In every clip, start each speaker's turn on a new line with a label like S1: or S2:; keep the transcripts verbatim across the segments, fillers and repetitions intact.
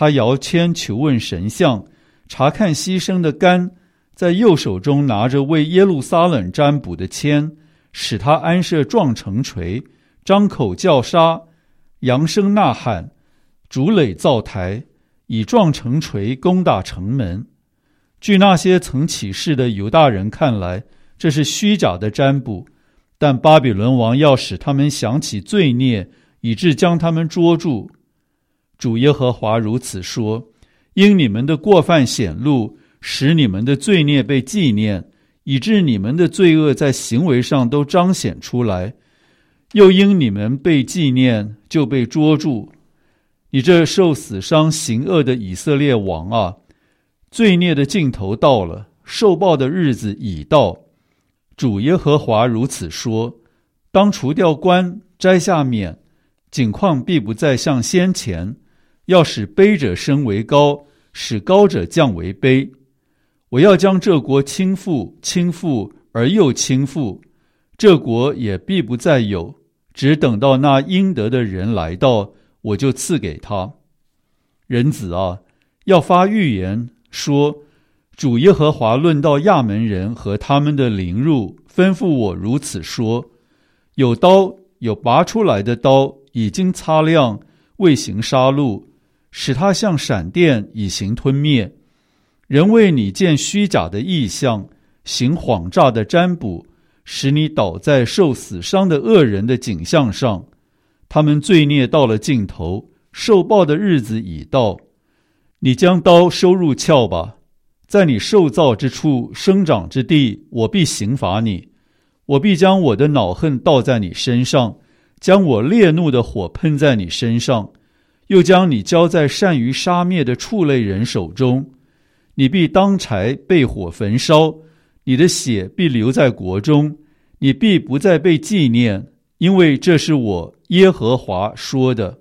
S1: 他摇签求问神像，查看牺牲的肝，在右手中拿着为耶路撒冷占卜的签，使他安设撞城锤，张口叫杀，扬声呐喊，筑垒造台，以撞城锤攻打城门。据那些曾起誓的犹大人看来，这是虚假的占卜，但巴比伦王要使他们想起罪孽，以致将他们捉住。主耶和华如此说：因你们的过犯显露，使你们的罪孽被纪念，以致你们的罪恶在行为上都彰显出来，又因你们被纪念，就被捉住。你这受死伤行恶的以色列王啊，罪孽的尽头到了，受报的日子已到。主耶和华如此说：当除掉冠，摘下冕，景况必不再像先前，要使卑者升为高，使高者降为卑。我要将这国倾覆，倾覆而又倾覆，这国也必不再有，只等到那应得的人来到，我就赐给他。人子啊，要发预言说：主耶和华论到亚门人和他们的凌辱，吩咐我如此说：有刀，有拔出来的刀，已经擦亮，未行杀戮，使它像闪电，以行吞灭。人为你见虚假的异象，行谎诈的占卜，使你倒在受死伤的恶人的景象上。他们罪孽到了尽头，受报的日子已到。你将刀收入鞘吧，在你受造之处，生长之地，我必刑罚你。我必将我的恼恨倒在你身上，将我烈怒的火喷在你身上，又将你交在善于杀灭的畜类人手中。你必当柴被火焚烧，你的血必留在国中，你必不再被纪念，因为这是我耶和华说的。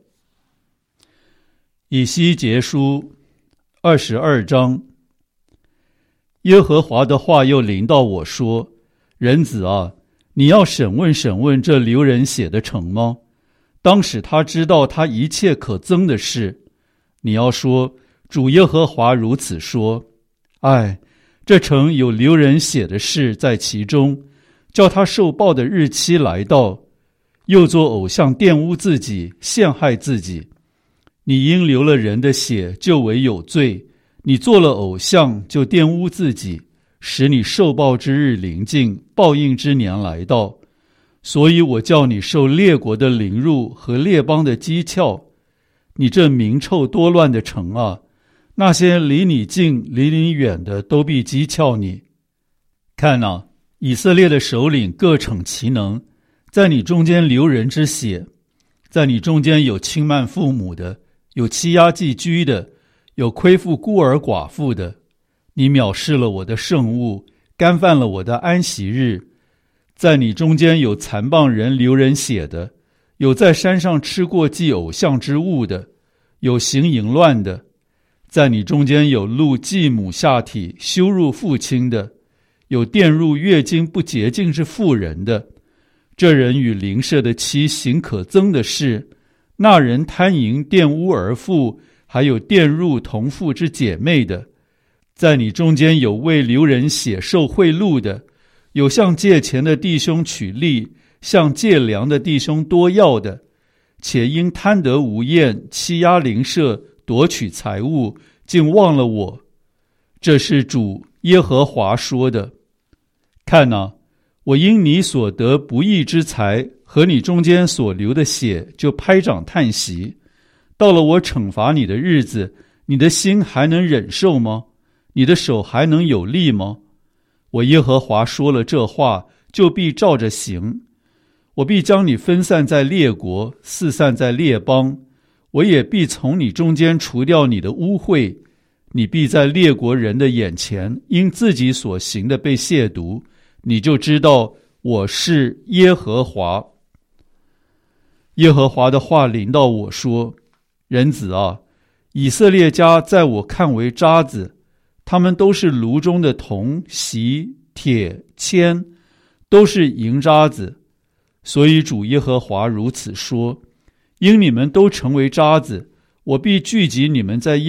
S1: 以西结书二十二章。耶和华的话又临到我说：人子啊，你要审问审问这流人血的城吗？当使他知道他一切可憎的事。你要说：主耶和华如此说：唉，这城有流人血的事在其中，叫他受报的日期来到，又做偶像玷污自己，陷害自己。你因流了人的血，就为有罪；你做了偶像，就玷污自己，使你受报之日临近，报应之年来到。所以我叫你受列国的凌辱和列邦的讥诮。你这名臭多乱的城啊，那些离你近离你远的都必讥诮你。看啊，以色列的首领各逞其能，在你中间流人之血，在你中间有轻慢父母的，有欺压寄居的，有亏负孤儿寡妇的。你藐视了我的圣物，干犯了我的安息日。在你中间有残谤人流人血的，有在山上吃过祭偶像之物的，有行淫乱的。在你中间有录继母下体，羞辱父亲的，有玷入月经不洁净之妇人的。这人与邻舍的妻行可憎的事，那人贪淫玷污儿妇，还有玷入同父之姐妹的。在你中间有为流人血受贿赂的，有向借钱的弟兄取利，向借粮的弟兄多要的，且因贪得无厌，欺压邻舍，夺取财物，竟忘了我。这是主耶和华说的。看哪，我因你所得不义之财和你中间所流的血，就拍掌叹息。到了我惩罚你的日子，你的心还能忍受吗？你的手还能有力吗？我耶和华说了这话，就必照着行。我必将你分散在列国，四散在列邦，我也必从你中间除掉你的污秽。你必在列国人的眼前，因自己所行的被亵渎，你就知道我是耶和华。耶和华的话临到我说：人子啊，以色列家在我看为渣子，他们都是炉中的铜、锡、铁、铅，都是银渣子。所以主耶和华如此说：因你们都成为渣子，我必聚集你们在